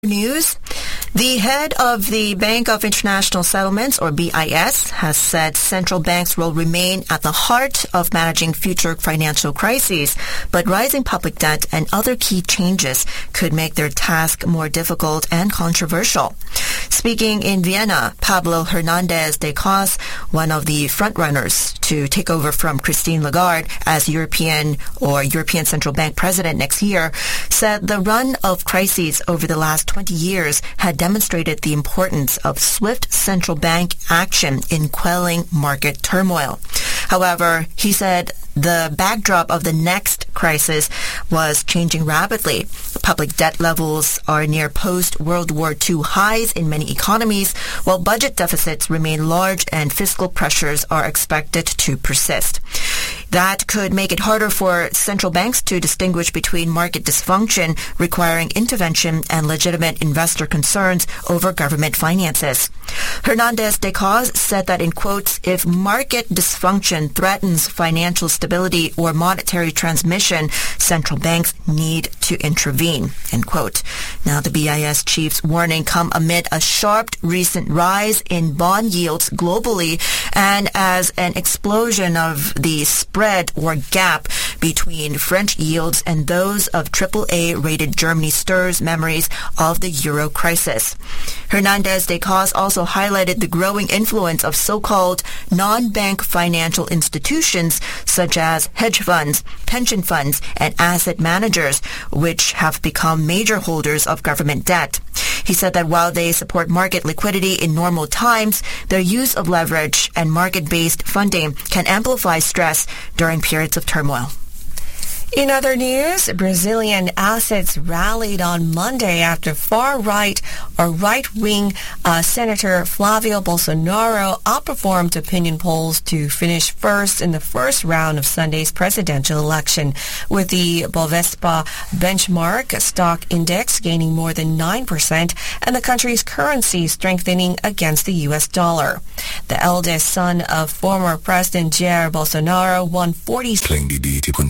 News. The head of the Bank of International Settlements, or BIS, has said central banks will remain at the heart of managing future financial crises, but rising public debt and other key changes could make their task more difficult and controversial. Speaking in Vienna, Pablo Hernández de Cos, one of the frontrunners to take over from Christine Lagarde as European Central Bank president next year, said the run of crises over the last 20 years had demonstrated the importance of swift central bank action in quelling market turmoil. However, he said the backdrop of the next crisis was changing rapidly. Public debt levels are near post-World War II highs in many economies, while budget deficits remain large and fiscal pressures are expected to persist. That could make it harder for central banks to distinguish between market dysfunction requiring intervention and legitimate investor concerns over government finances. Hernández de Cos said that, in quotes, if market dysfunction threatens financial stability or monetary transmission, central banks need to intervene, end quote. Now, the BIS chief's warning come amid a sharp recent rise in bond yields globally and as an explosion of the spread or gap between French yields and those of AAA-rated Germany stirs memories of the euro crisis. Hernández de Cos also highlighted the growing influence of so-called non-bank financial institutions such as hedge funds, pension funds, and asset managers, which have become major holders of government debt. He said that while they support market liquidity in normal times, their use of leverage and market-based funding can amplify stress during periods of turmoil. In other news, Brazilian assets rallied on Monday after far-right or right-wing Senator Flavio Bolsonaro outperformed opinion polls to finish first in the first round of Sunday's presidential election, with the Bovespa benchmark stock index gaining more than 9% and the country's currency strengthening against the U.S. dollar. The eldest son of former President Jair Bolsonaro won 40...